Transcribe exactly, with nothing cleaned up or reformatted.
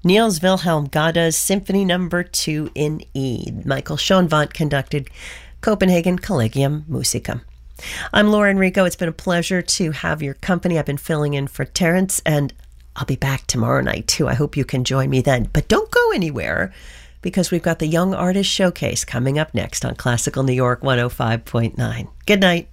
Niels Wilhelm Gada's Symphony Number Two in E. Michael Schoenwandt conducted Copenhagen Collegium Musicum. I'm Laura Enrico. It's been a pleasure to have your company. I've been filling in for Terrence, and I'll be back tomorrow night too. I hope you can join me then. But don't go anywhere, because we've got the Young Artist Showcase coming up next on Classical New York one oh five point nine. Good night.